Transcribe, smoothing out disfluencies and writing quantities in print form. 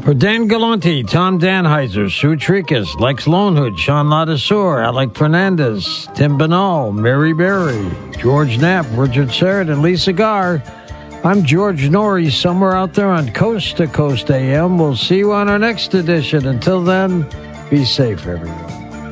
For Dan Galante, Tom Danheiser, Sue Tricus, Lex Lonehood, Sean Ladisor, Alec Fernandez, Tim Banal, Mary Berry, George Knapp, Richard Serrett, and Lisa Garr, I'm George Norrie, somewhere out there on Coast to Coast AM. We'll see you on our next edition. Until then, be safe, everyone.